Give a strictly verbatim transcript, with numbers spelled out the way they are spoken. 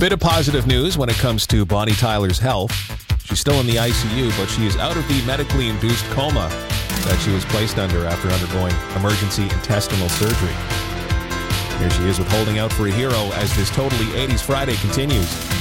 bit of positive news when it comes to Bonnie Tyler's health. She's still in the I C U, but she is out of the medically induced coma that she was placed under after undergoing emergency intestinal surgery. Here she is with Holding Out for a Hero as this Totally eighties Friday continues.